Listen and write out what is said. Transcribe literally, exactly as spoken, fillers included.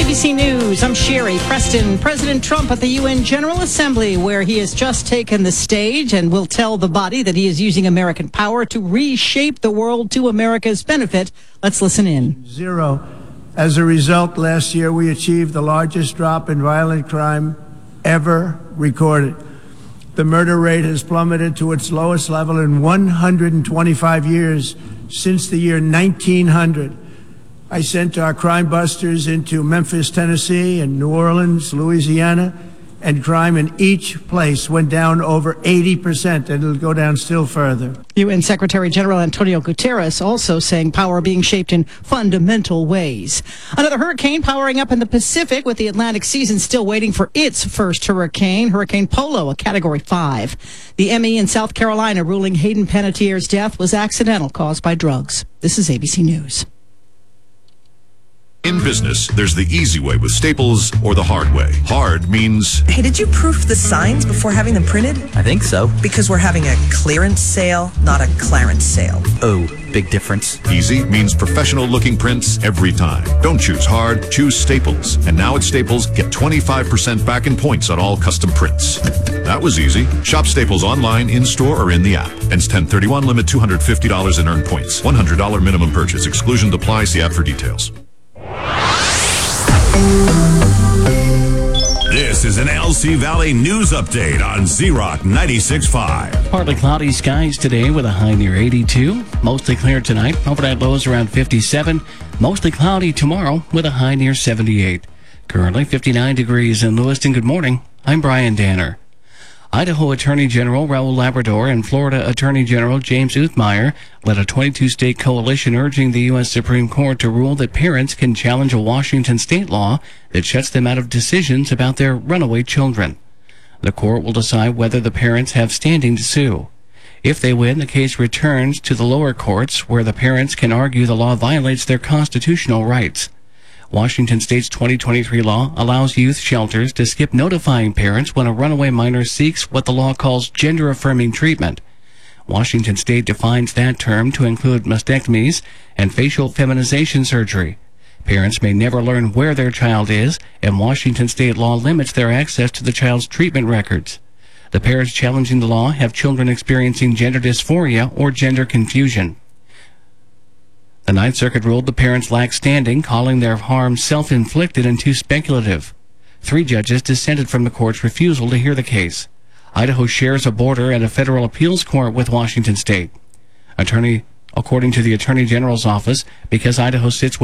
A B C News, I'm Sherry Preston. President Trump at the U N General Assembly, where he has just taken the stage and will tell the body that he is using American power to reshape the world to America's benefit. Let's listen in. Zero. As a result, last year we achieved the largest drop in violent crime ever recorded. The murder rate has plummeted to its lowest level in one hundred twenty-five years since the year nineteen hundred. I sent our crime busters into Memphis, Tennessee, and New Orleans, Louisiana, and crime in each place went down over eighty percent, and it'll go down still further. U N Secretary General Antonio Guterres also saying power being shaped in fundamental ways. Another hurricane powering up in the Pacific, with the Atlantic season still waiting for its first hurricane, Hurricane Polo, a Category five. The M E in South Carolina ruling Hayden Panettiere's death was accidental, caused by drugs. This is A B C News. In business, there's the easy way with Staples or the hard way. Hard means... Hey, did you proof the signs before having them printed? I think so. Because we're having a clearance sale, not a Clarence sale. Oh, big difference. Easy means professional-looking prints every time. Don't choose hard, choose Staples. And now at Staples, get twenty-five percent back in points on all custom prints. That was easy. Shop Staples online, in-store, or in the app. Ends ten thirty-one, limit two hundred fifty dollars in earned points. one hundred dollars minimum purchase. Exclusion applies. See app for details. This is an L C Valley News Update on Z-Rock ninety-six point five. Partly cloudy skies today with a high near eighty-two. Mostly clear tonight. Overnight lows around fifty-seven. Mostly cloudy tomorrow with a high near seventy-eight. Currently fifty-nine degrees in Lewiston. Good morning. I'm Brian Danner. Idaho Attorney General Raul Labrador and Florida Attorney General James Uthmeier led a twenty-two state coalition urging the U S Supreme Court to rule that parents can challenge a Washington state law that shuts them out of decisions about their runaway children. The court will decide whether the parents have standing to sue. If they win, the case returns to the lower courts, where the parents can argue the law violates their constitutional rights. Washington State's twenty twenty-three law allows youth shelters to skip notifying parents when a runaway minor seeks what the law calls gender-affirming treatment. Washington State defines that term to include mastectomies and facial feminization surgery. Parents may never learn where their child is, and Washington State law limits their access to the child's treatment records. The parents challenging the law have children experiencing gender dysphoria or gender confusion. The Ninth Circuit ruled the parents lack standing, calling their harm self-inflicted and too speculative. Three judges dissented from the court's refusal to hear the case. Idaho shares a border and a federal appeals court with Washington State. Attorney, according to the Attorney General's office, because Idaho sits